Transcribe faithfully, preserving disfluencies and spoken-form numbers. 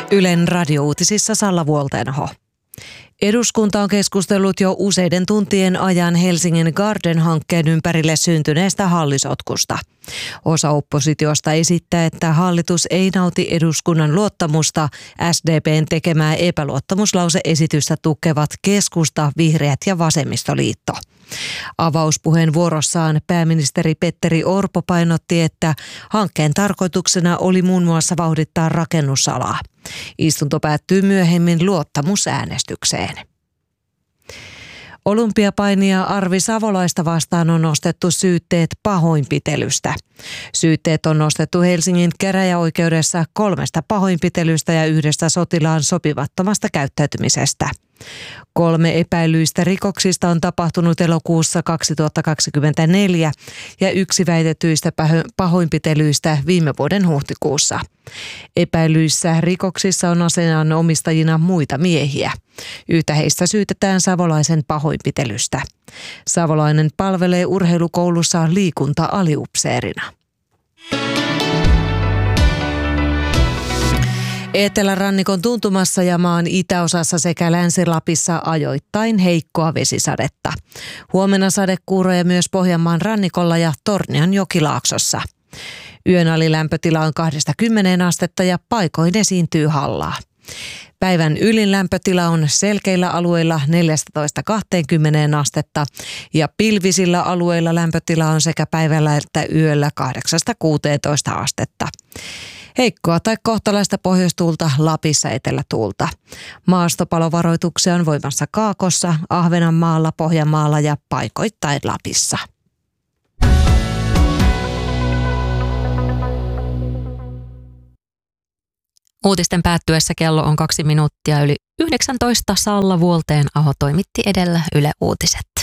Ylen radiouutisissa Salla Vuoltenho. Eduskunta on keskustellut jo useiden tuntien ajan Helsingin Garden-hankkeen ympärille syntyneestä hallisotkusta. Osa oppositiosta esittää, että hallitus ei nauti eduskunnan luottamusta. S D P:n tekemää epäluottamuslause-esitystä tukevat keskusta, vihreät ja vasemmistoliitto. Avauspuheenvuorossaan pääministeri Petteri Orpo painotti, että hankkeen tarkoituksena oli muun muassa vauhdittaa rakennusalaa. Istunto päättyy myöhemmin luottamusäänestykseen. Olympiapainia Arvi Savolaista vastaan on nostettu syytteet pahoinpitelystä. Syytteet on nostettu Helsingin käräjäoikeudessa kolmesta pahoinpitelystä ja yhdestä sotilaan sopivattomasta käyttäytymisestä. Kolme epäilyistä rikoksista on tapahtunut elokuussa kaksituhattakaksikymmentäneljä ja yksi väitetyistä pahoinpitelyistä viime vuoden huhtikuussa. Epäilyissä rikoksissa on aseen omistajina muita miehiä. Yhtä heistä syytetään Savolaisen pahoinpitelystä. Savolainen palvelee urheilukoulussa liikunta-aliupseerina. Etelärannikon tuntumassa ja maan itäosassa sekä Länsi-Lapissa ajoittain heikkoa vesisadetta. Huomenna sadekuuroja myös Pohjanmaan rannikolla ja Tornion jokilaaksossa. Yön alilämpötila on kahdesta kymmeneen astetta ja paikoin esiintyy hallaa. Päivän ylin lämpötila on selkeillä alueilla neljätoista kaksikymmentä astetta ja pilvisillä alueilla lämpötila on sekä päivällä että yöllä kahdeksasta kuuteentoista astetta. Heikkoa tai kohtalaista pohjoistuulta, Lapissa etelätuulta. Maastopalovaroituksia on voimassa Kaakossa, Ahvenanmaalla, Pohjanmaalla ja paikoittain Lapissa. Uutisten päättyessä kello on kaksi minuuttia yli yhdeksäntoista. Salla Vuolteenaho toimitti edellä Yle Uutiset.